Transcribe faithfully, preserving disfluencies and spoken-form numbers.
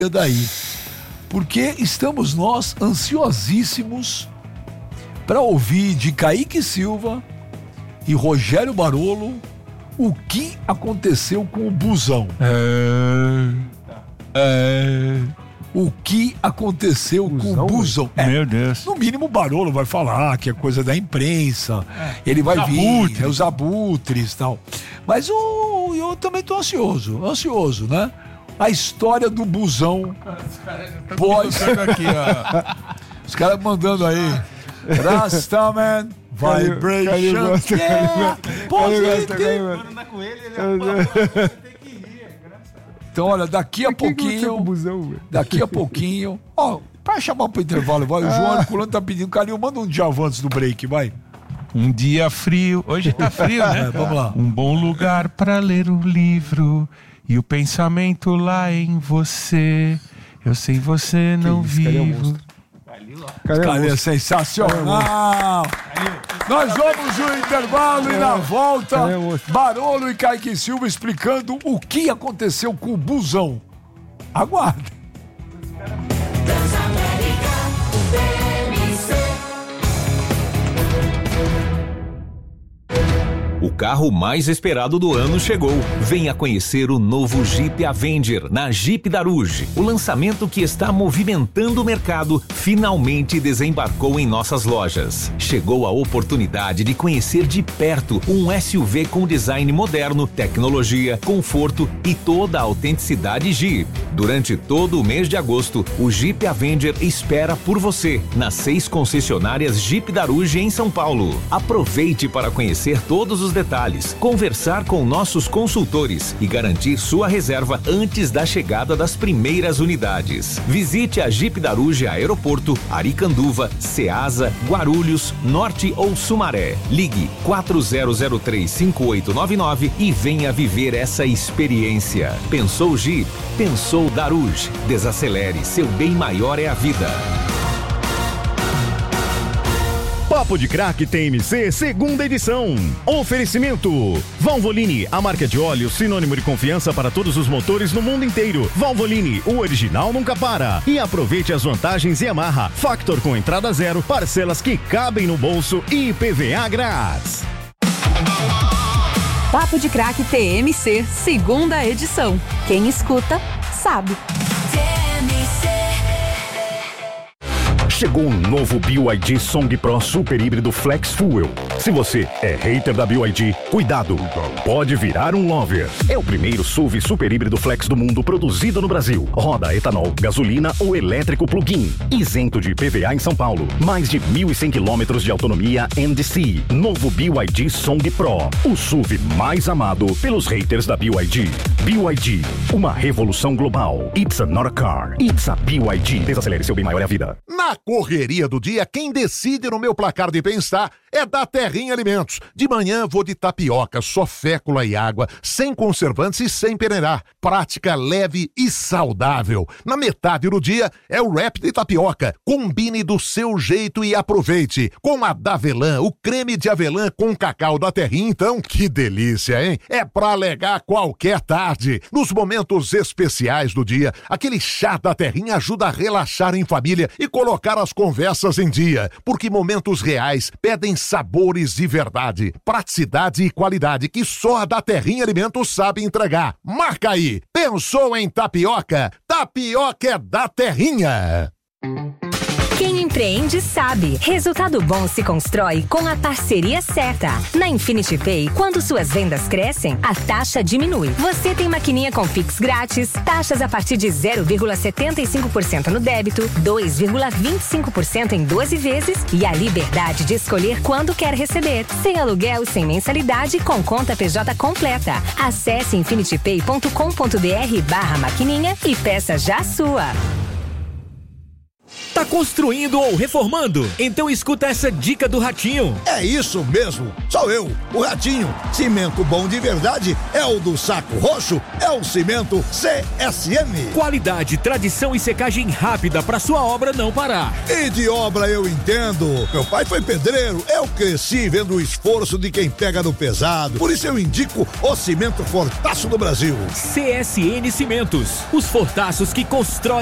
daí. Porque estamos nós ansiosíssimos para ouvir de Kaique Silva e Rogério Barolo o que aconteceu com o busão. É... É... O que aconteceu busão, com o busão. É, meu Deus. No mínimo o Barolo vai falar que é coisa da imprensa. É. Ele vai vir, é os abutres e tal. Mas o, eu também tô ansioso, ansioso, né? A história do busão pós... Aqui, ó. Os caras mandando aí. Rastaman, vibration. Yeah, positive. Quando anda com ele, ele é tem que rir. Então, olha, daqui a pouquinho. Busão, daqui a pouquinho. Ó, pra chamar pro intervalo, vai. O João Herculano tá pedindo carinho. Manda um Djavan antes do break, vai. Um dia frio. Hoje tá frio, né? É, vamos lá. Um bom lugar pra ler o livro. E o pensamento lá em você. Eu sei você não isso, cadê o vivo. monstro? Cadê Cara, é sensacional. Nós vamos no intervalo e na volta, Barolo e Kaique Silva explicando o que aconteceu com o busão. Aguarde. O carro mais esperado do ano chegou. Venha conhecer o novo Jeep Avenger na Jeep Daruge. O lançamento que está movimentando o mercado finalmente desembarcou em nossas lojas. Chegou a oportunidade de conhecer de perto um S U V com design moderno, tecnologia, conforto e toda a autenticidade Jeep. Durante todo o mês de agosto, o Jeep Avenger espera por você nas seis concessionárias Jeep Daruge em São Paulo. Aproveite para conhecer todos os detalhes, conversar com nossos consultores e garantir sua reserva antes da chegada das primeiras unidades. Visite a Jeep Daruge Aeroporto, Aricanduva, Ceasa, Guarulhos, Norte ou Sumaré. Ligue quatro zero zero três cinco oito nove nove e venha viver essa experiência. Pensou Jeep? Pensou Daruge. Desacelere, seu bem maior é a vida. Papo de Crack T M C, segunda edição. Oferecimento Valvoline, a marca de óleo sinônimo de confiança para todos os motores no mundo inteiro. Valvoline, o original nunca para. E aproveite as vantagens Yamaha. Factor com entrada zero, parcelas que cabem no bolso e I P V A grátis. Papo de Crack T M C, segunda edição. Quem escuta, sabe. Chegou um novo B Y D Song Pro Super Híbrido Flex Fuel. Se você é hater da B Y D, cuidado, pode virar um lover. É o primeiro S U V super híbrido flex do mundo produzido no Brasil. Roda etanol, gasolina ou elétrico plug-in. Isento de I P V A em São Paulo. Mais de mil e cem quilômetros de autonomia N D C. Novo B Y D Song Pro. O S U V mais amado pelos haters da B Y D. B Y D, uma revolução global. It's not a car, it's a B Y D. Desacelere, seu bem maior é a vida. Na correria do dia, quem decide no meu placar de bem-estar é da Terrinha Alimentos. De manhã vou de tapioca, só fécula e água, sem conservantes e sem peneirar. Prática, leve e saudável. Na metade do dia é o wrap de tapioca. Combine do seu jeito e aproveite. Com a Davelã, o creme de avelã com cacau da Terrinha, então, que delícia, hein? É pra alegar qualquer tarde. Nos momentos especiais do dia, aquele chá da Terrinha ajuda a relaxar em família e colocar as conversas em dia, porque momentos reais pedem sabores de verdade, praticidade e qualidade que só a da Terrinha Alimentos sabe entregar. Marca aí! Pensou em tapioca? Tapioca é da Terrinha! Quem empreende sabe. Resultado bom se constrói com a parceria certa. Na Infinity Pay, quando suas vendas crescem, a taxa diminui. Você tem maquininha com Pix grátis, taxas a partir de zero vírgula setenta e cinco por cento no débito, dois vírgula vinte e cinco por cento em doze vezes e a liberdade de escolher quando quer receber. Sem aluguel, sem mensalidade, com conta P J completa. Acesse infinitypay ponto com ponto br barra maquininha e peça já a sua. Tá construindo ou reformando? Então escuta essa dica do Ratinho. É isso mesmo, sou eu, o Ratinho. Cimento bom de verdade é o do Saco Roxo, é o cimento C S M. Qualidade, tradição e secagem rápida pra sua obra não parar. E de obra eu entendo. Meu pai foi pedreiro, eu cresci vendo o esforço de quem pega no pesado. Por isso eu indico o cimento Fortaço do Brasil. C S N Cimentos, os fortaços que constroem